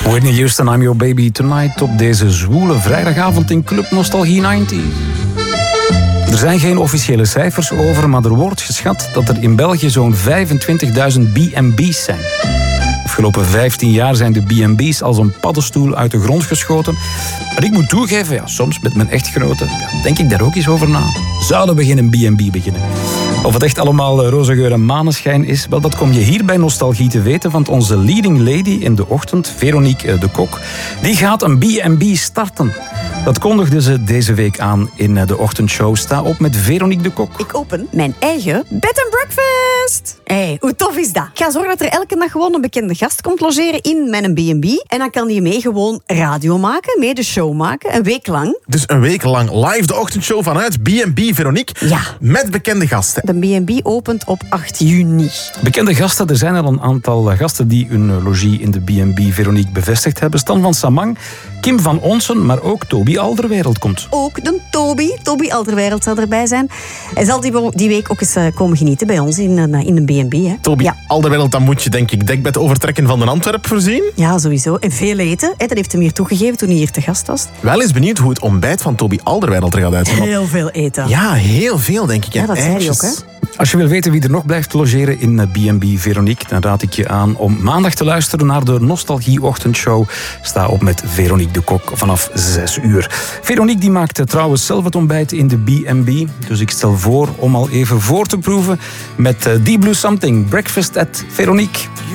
Whitney Houston, I'm Your Baby Tonight op deze zwoele vrijdagavond in Club Nostalgie 90. Er zijn geen officiële cijfers over, maar er wordt geschat dat er in België zo'n 25.000 B&B's zijn. De afgelopen 15 jaar zijn de B&B's als een paddenstoel uit de grond geschoten. En ik moet toegeven, soms met mijn echtgenote denk ik daar ook eens over na. Zouden we geen B&B beginnen? Of het echt allemaal roze geur en maneschijn is, wel, dat kom je hier bij Nostalgie te weten, want onze leading lady in de ochtend, Veronique de Kok, die gaat een B&B starten. Dat kondigde ze deze week aan in de ochtendshow. Sta op met Veronique de Kok. Ik open mijn eigen bed and breakfast. Hey, hoe tof is dat? Ik ga zorgen dat er elke dag gewoon een bekende gast komt logeren in mijn B&B. En dan kan die mee gewoon radio maken, mee de show maken, een week lang. Dus een week lang live de ochtendshow vanuit B&B Veronique. Ja. Met bekende gasten. De B&B opent op 8 juni. Bekende gasten, er zijn al een aantal gasten die hun logie in de B&B Veronique bevestigd hebben. Stan van Samang, Kim van Onsen, maar ook Toby Alderweireld komt. Ook de Toby Alderweireld zal erbij zijn. Hij zal die week ook eens komen genieten bij ons in de B&B. Hè. Toby Alderweireld, dan moet je denk ik dekbed overtrekken van de Antwerp voorzien. Ja, sowieso. En veel eten. Dat heeft hij hier toegegeven toen hij hier te gast was. Wel eens benieuwd hoe het ontbijt van Toby Alderweireld er gaat uitzien. Heel veel eten. Ja, heel veel denk ik. Ja, dat zei hij ook, hè. Als je wil weten wie er nog blijft logeren in B&B Veronique, dan raad ik je aan om maandag te luisteren naar de Nostalgie Ochtendshow. Sta op met Veronique de Kok vanaf 6 uur. Veronique die maakt trouwens zelf het ontbijt in de B&B. Dus ik stel voor om al even voor te proeven met Deep Blue Something. Breakfast at Veronique.